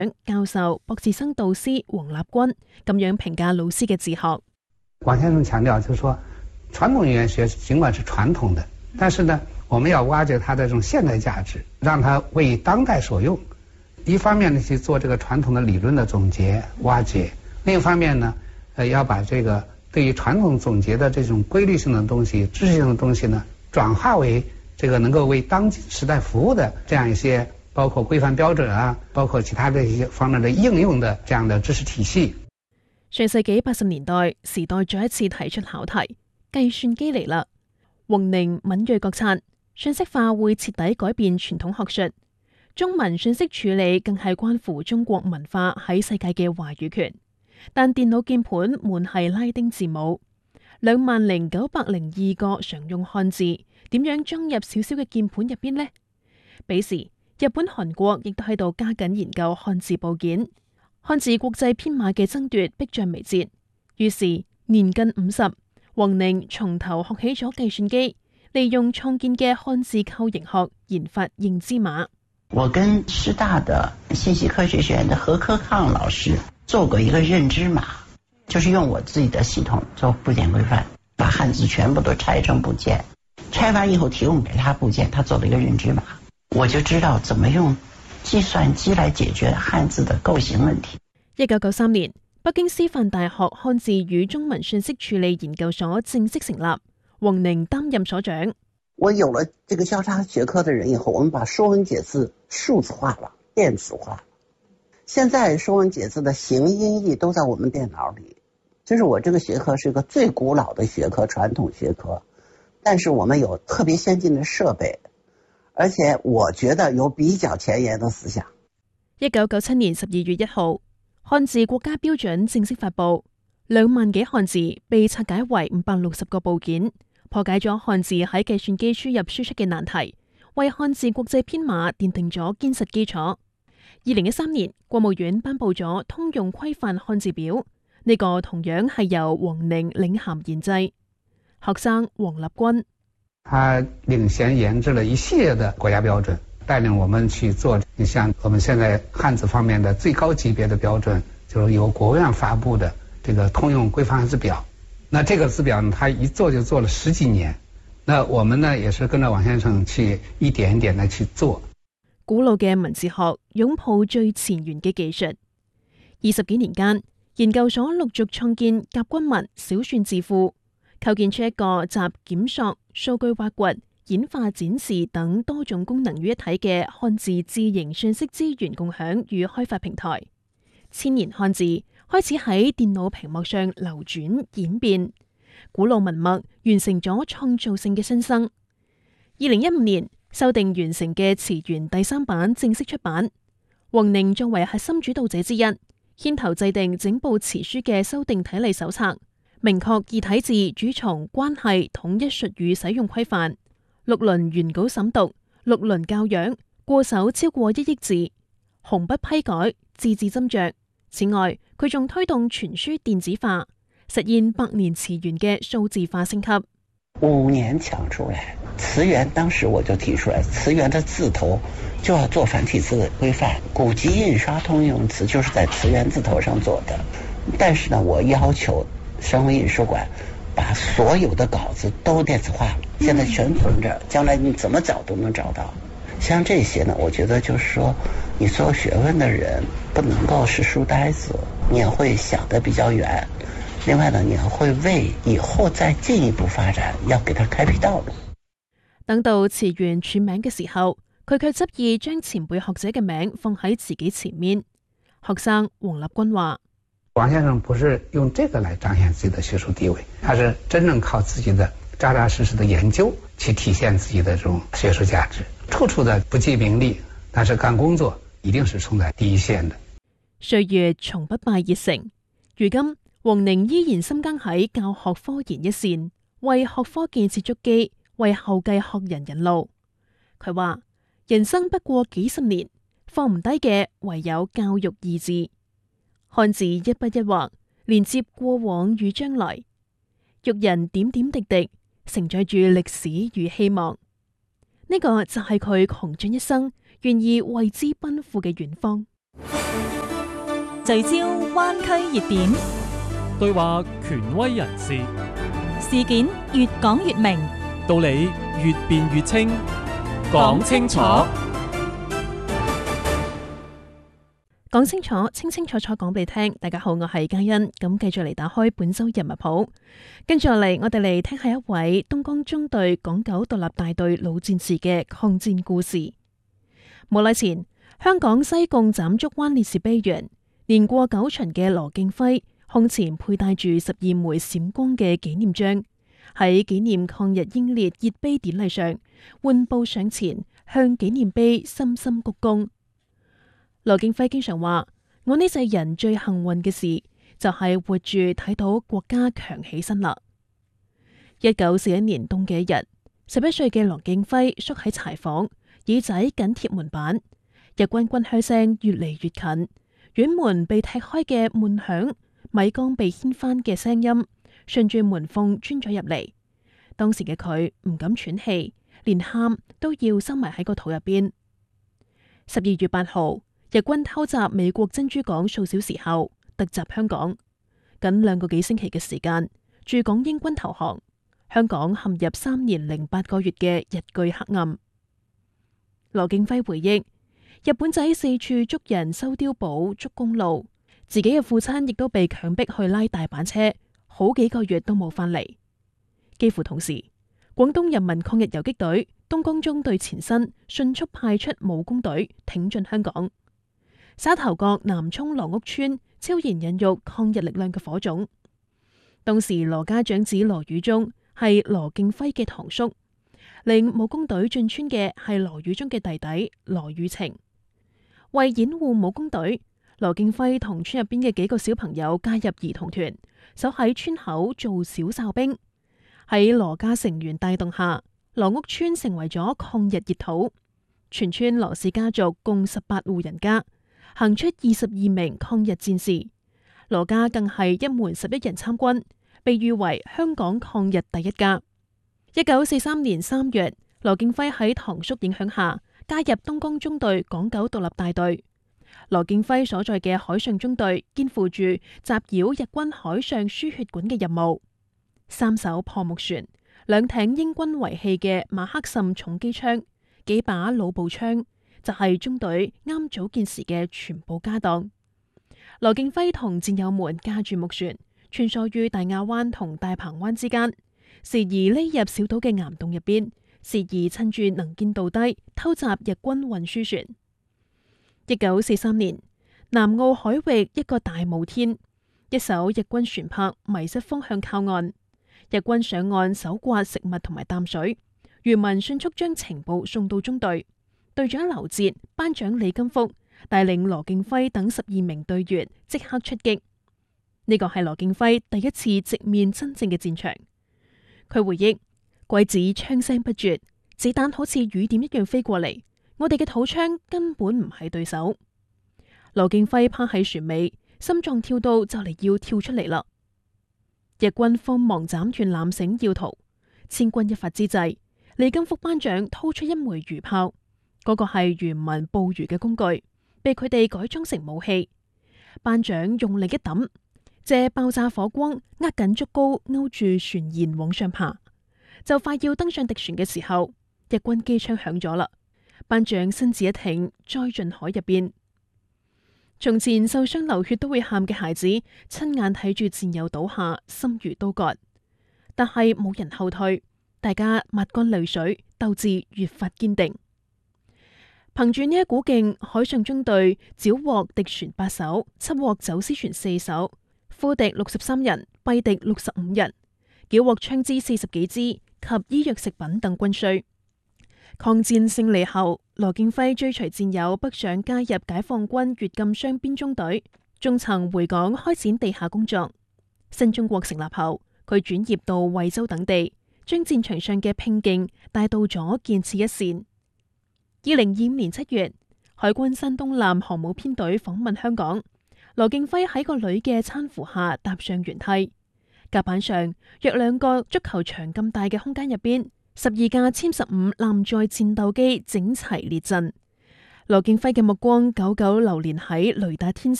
教授、博士生導師王立軍咁樣評價老師嘅自學。 王先生強調，就是說傳統語言學儘管是傳統的，但是呢，我們要挖掘它的這種現代價值，讓它為當代所用。一方面呢，去做這個傳統的理論的總結挖掘；另一方面呢，要把這個對於傳統總結的這種規律性的東西、知識性的東西呢，轉化為這個能夠為當今時代服務的這樣一些，包括規範標準啊，包括其他的一些方面的應用的這樣的知識體系。 上世紀80年代，時代再一次提出考題，計算機嚟啦。王寧敏銳覺察，信息化會徹底改變傳統學術，中文信息處理更係關乎中國文化喺世界嘅話語權。但電腦鍵盤滿係拉丁字母，20,902個常用漢字，點樣裝入小小嘅鍵盤入邊呢？彼時，日本、韓國亦都喺度加緊研究漢字部件。漢字國際編碼嘅爭奪迫在眉睫，於是年近50，王寧從頭學起咗計算機，利用創建嘅漢字構形學研發認知碼。 我跟師大的信息科學學院的何科抗老師做過一個認知碼，就是用我自己的系統做部件規範，把漢字全部都拆成部件，拆完以後提供給他部件，他做了一個認知碼，我就知道怎麼用計算機來解決漢字的構形問題。 1993年，北京師範大學漢字與中文信息處理研究所正式成立，王寧擔任所長。 我有了這個交叉學科的人以後，我們把說文解字數字化了，電子化。現在說文解字的形音義都在我們電腦裡。就是我這個學科是一個最古老的學科，傳統學科，但是我們有特別先進的設備，而且我覺得有比較前沿的思想。 1997年12月1號，漢字國家標準正式發布，2萬幾漢字被拆解為560個部件，破解咗漢字喺計算機輸入輸出嘅難題，為漢字國際編碼奠定咗堅實基礎。2013年，國務院頒布咗通用規範漢字表，呢個同樣係由王寧領銜研製。學生王立軍， 他領銜研製了一系列的國家標準，帶領我們去做。你像我們現在漢字方面的最高級別的標準，就是由國務院發布的這個通用規範漢字表。那這個字表呢，他一做就做了10幾年。那我們呢，也是跟着王先生去一點一點的去做。 古老嘅文字學擁抱最前沿嘅技術。20幾年間，研究所陸續創建甲骨文小篆字庫，構建出一個集檢索、數據挖掘、演化展示等多種功能於一體嘅漢字字形信息資源共享與開發平台。千年漢字開始喺電腦屏幕上流轉演變，古老文墨完成咗創造性嘅新生。2015年，修訂完成嘅詞源第3版正式出版。王寧作為核心主導者之一，牽頭制定整部詞書嘅修訂體例手冊，明確異體字主從關係統一術語使用規範，6輪原稿審讀，6輪校樣，過手超過1億字，紅筆批改，字字斟酌。此外，佢仲推動全書電子化，實現百年詞源嘅數字化升級。 5年搶出來，詞源當時我就提出來，詞源的字頭就要做繁體字的規範，古籍印刷通用詞就是在詞源字頭上做的。但是呢，我要求省委印書館把所有的稿子都電子化了，現在全存着，將來你怎麼找都能找到。像這些呢，我覺得就是說，你做學問的人不能夠是書呆子，你也會想得比較遠。另外呢，你還會為以後再進一步發展，要給他開闢道路。 等到詞源署名嘅時候，佢卻執意將前輩學者嘅名放喺自己前面。學生王立軍話： 王先生不是用這個來彰顯自己的學術地位，他是真正靠自己的扎扎實實的研究去體現自己的這種學術價值。處處的不計名利，但是幹工作一定是衝在第一線的。 歲月從不敗熱誠，如今王寧依然深耕喺教學科研一線，為學科建設築基，為後繼學人引路。佢話：人生不過幾十年，放唔低嘅唯有教育二字。漢字一筆一畫，連接過往與將來，育人點點滴滴，承載住歷史與希望。呢個就係佢窮盡一生，願意為之奔赴嘅遠方。 聚焦灣區熱點， 對話權威人士， 事件越講越明， 道理越辯越清，講清楚。 講清楚，清清楚楚講俾你聽。大家好，我係嘉欣，咁繼續嚟打開本周人物譜。跟住落嚟，我哋嚟聽下一位東江中隊港九獨立大隊老戰士嘅抗戰故事。冇耐前，香港西貢斬竹灣烈士碑園，年過9旬嘅羅敬輝胸前佩戴住12枚閃光嘅紀念章，喺紀念抗日英烈熱碑典禮上，緩步上前向紀念碑深深鞠躬。羅敬輝經常話：我呢世人最幸運嘅事，就係活住睇到國家強起身啦。1941年冬嘅一日，11歲嘅羅敬輝縮喺柴房，耳仔緊貼門板，日軍軍噓聲越嚟越近，院門被踢開嘅悶響，米缸被掀翻嘅聲音，順住門縫鑽咗入嚟。當時嘅佢唔敢喘氣，連喊都要收埋喺個肚入邊。12月8號。日軍偷襲美國珍珠港數小時後，突襲香港，僅2個幾星期嘅時間，駐港英軍投降，香港陷入3年零8個月嘅日據黑暗。羅敬輝回憶，日本仔四處捉人收碉堡、捉公路，自己嘅父親亦都被強迫去拉大板車，好幾個月都冇返嚟。幾乎同時，廣東人民抗日游擊隊東江中隊前身迅速派出武工隊挺進香港。沙頭角南涌羅屋村悄然孕育抗日力量嘅火種。當時羅家長子羅宇忠係羅敬輝嘅堂叔，領武工隊進村嘅係羅宇忠嘅弟弟羅宇晴。為掩護武工隊，羅敬輝同村入邊嘅幾個小朋友加入兒童團，守喺村口做小哨兵。喺羅家成員帶動下，羅屋村成為咗抗日熱土。全村羅氏家族共18戶人家，行出22名抗日戰士，羅家更係一門11人參軍，被譽為香港抗日第一家。1943年3月，羅敬輝喺堂叔影響下加入東江中隊港九獨立大隊。羅敬輝所在嘅海上中隊肩負住襲擾日軍海上輸血管嘅任務。3艘破木船、2艇英軍遺棄嘅馬克沁重機槍、幾把老步槍，就係中隊啱組建時嘅全部家當。羅敬輝同戰友們駕住木船，穿梭於大亞灣同大鵬灣之間，時而匿入小島嘅岩洞入邊，時而趁住能見度低偷襲日軍運輸船。1943年，南澳海域一個大霧天，一艘日軍船舶迷失方向靠岸，日軍上岸搜刮食物同埋淡水，漁民迅速將情報送到中隊。隊長劉捷、班長李金福帶領羅敬輝等12名隊員即刻出擊。呢個係羅敬輝第一次直面真正嘅戰場。佢回憶：鬼子槍聲不絕，子彈好似雨點一樣飛過嚟，我哋嘅土槍根本唔係對手。羅敬輝趴喺船尾，心臟跳到就嚟要跳出嚟啦。日軍慌忙斬斷纜繩要逃，千鈞一髮之際，李金福班長掏出一枚魚炮。嗰個係漁民捕魚嘅工具，被佢哋改裝成武器。班長用力一抌，借爆炸火光握緊竹篙勾住船舷往上爬。就快要登上敵船嘅時候，日軍機槍響咗啦。班長身子一挺，栽進海入邊。從前受傷流血都會喊嘅孩子，親眼睇住戰友倒下，心如刀割。但係冇人後退，大家抹乾淚水，鬥志越發堅定。憑住呢一股勁，海上中隊繳獲敵船8艘，緝獲走私船4艘，俘敵63人，斃敵65人，繳獲槍支40幾支及醫藥食品等軍需。抗戰勝利後，羅敬輝追隨戰友北上加入解放軍粵禁雙編中隊，仲曾回港開展地下工作。新中國成立後，佢轉業到惠州等地，將戰場上嘅拼勁帶到咗建設一線。2025年7月，海軍山東艦航母編隊訪問香港，羅敬輝喺個女嘅攙扶下踏上舷梯，甲板上約2個足球場咁大嘅空間入邊，12架殲15艦載戰鬥機整齊列陣。羅敬輝嘅目光久久流連喺雷達天